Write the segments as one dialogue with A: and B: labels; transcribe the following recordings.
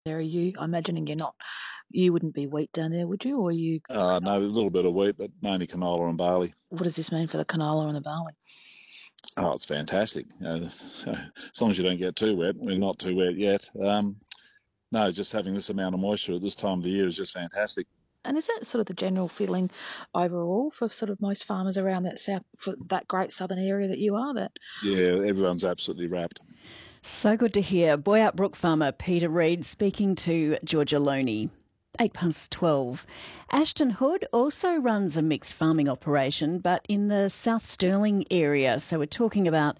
A: There are you? I'm imagining you wouldn't be wheat down there, would you? Or you
B: No, a
A: canola?
B: little bit of wheat, but mainly canola and barley.
A: What does this mean for the canola and the barley?
B: Oh, it's fantastic. As long as you don't get too wet. We're not too wet yet. No, just having this amount of moisture at this time of the year is just fantastic.
A: And is that sort of the general feeling overall for sort of most farmers around that south, for that great southern area that you are? That
B: Yeah, everyone's absolutely wrapped.
C: So good to hear. Boyup Brook farmer Peter Reid speaking to Georgia Loney. 12. Ashton Hood also runs a mixed farming operation, but in the South Stirling area. So we're talking about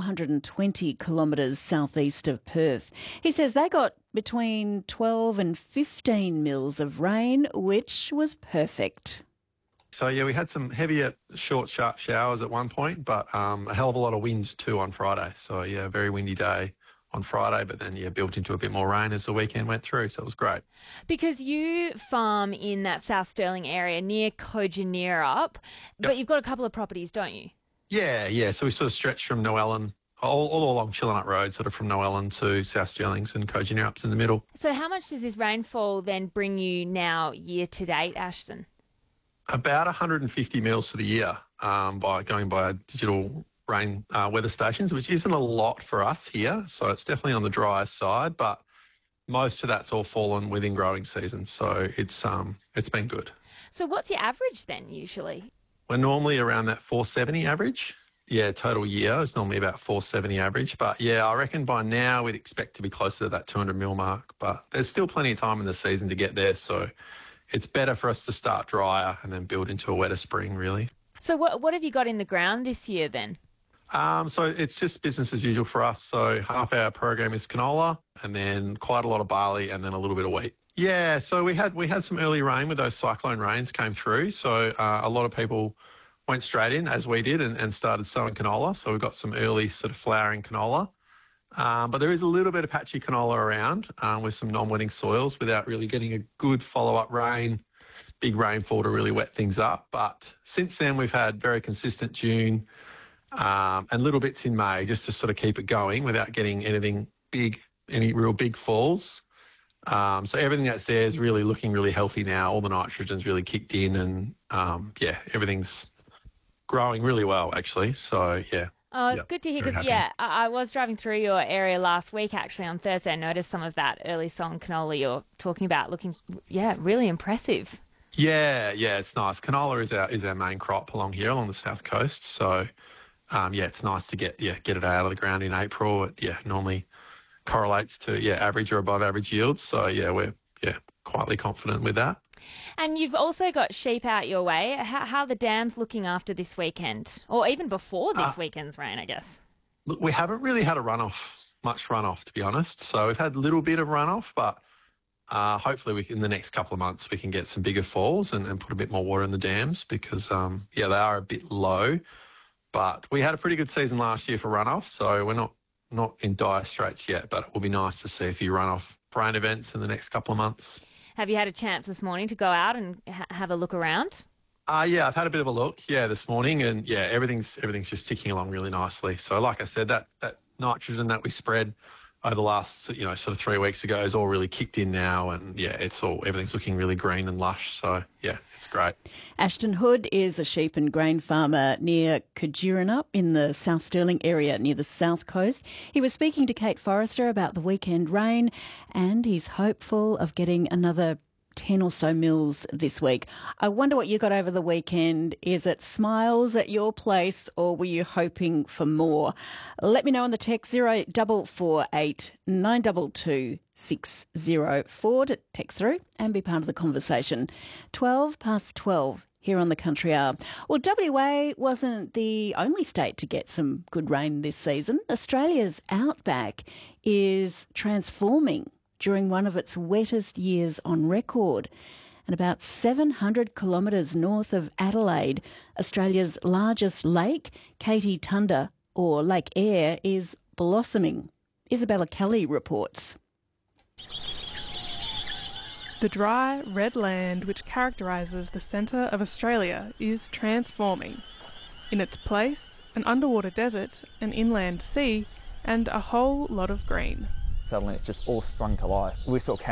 C: 420 kilometres southeast of Perth. He says they got between 12 and 15 mils of rain, which was perfect.
D: So, yeah, we had some heavier, short, sharp showers at one point, but a hell of a lot of wind too on Friday. So, yeah, very windy day on Friday, but then, yeah, built into a bit more rain as the weekend went through, so it was great.
E: Because you farm in that South Stirling area near Kojonierup, but you've got a couple of properties, don't you?
D: Yeah, so we sort of stretch from Noellen, all along Chillinup Road, sort of from Noellen to South Stirling's and Kojonierups in the middle.
E: So how much does this rainfall then bring you now year to date, Ashton?
D: About 150 mils for the year by going by digital rain weather stations, which isn't a lot for us here. So it's definitely on the drier side, but most of that's all fallen within growing season. So it's been good.
E: So what's your average then usually?
D: We're normally around that 470 average. Yeah, total year is normally about 470 average. But yeah, I reckon by now we'd expect to be closer to that 200 mil mark. But there's still plenty of time in the season to get there. So it's better for us to start drier and then build into a wetter spring, really.
E: So what have you got in the ground this year then?
D: So it's just business as usual for us. So half our program is canola and then quite a lot of barley and then a little bit of wheat. Yeah, so we had some early rain with those cyclone rains came through. So a lot of people went straight in, as we did, and started sowing canola. So we've got some early sort of flowering canola. But there is a little bit of patchy canola around with some non-wetting soils without really getting a good follow-up rain, big rainfall to really wet things up. But since then, we've had very consistent June and little bits in May just to sort of keep it going without getting anything big, any real big falls. So everything that's there is really looking really healthy now. All the nitrogen's really kicked in and, everything's growing really well, actually. So, yeah.
E: Oh, it's good to hear because, I was driving through your area last week, actually, on Thursday. I noticed some of that early sown canola you're talking about looking, really impressive.
D: Yeah, it's nice. Canola is our main crop along here, along the south coast. So, it's nice to get it out of the ground in April. It, normally correlates to, average or above average yields. So, we're, quietly confident with that.
E: And you've also got sheep out your way. How are the dams looking after this weekend? Or even before this weekend's rain, I guess?
D: Look, we haven't really had much runoff, to be honest. So we've had a little bit of runoff, but hopefully in the next couple of months we can get some bigger falls and put a bit more water in the dams because, they are a bit low. But we had a pretty good season last year for runoff, so we're not in dire straits yet, but it will be nice to see a few runoff rain events in the next couple of months.
E: Have you had a chance this morning to go out and have a look around?
D: I've had a bit of a look, this morning, and everything's just ticking along really nicely. So, like I said, that nitrogen that we spread over the last, sort of 3 weeks ago is all really kicked in now, and everything's looking really green and lush. So, it's great.
C: Ashton Hood is a sheep and grain farmer near Kojonierup in the South Stirling area near the south coast. He was speaking to Kate Forrester about the weekend rain, and he's hopeful of getting another 10 or so mils this week. I wonder what you got over the weekend. Is it smiles at your place or were you hoping for more? Let me know on the text 0448 922 604 to text through and be part of the conversation. 12 here on the Country Hour. Well, WA wasn't the only state to get some good rain this season. Australia's outback is transforming during one of its wettest years on record. And about 700 kilometres north of Adelaide, Australia's largest lake, Katie Tunda, or Lake Eyre, is blossoming. Isabella Kelly reports.
F: The dry, red land which characterises the centre of Australia is transforming. In its place, an underwater desert, an inland sea, and a whole lot of green.
G: Suddenly it's just all sprung to life. We saw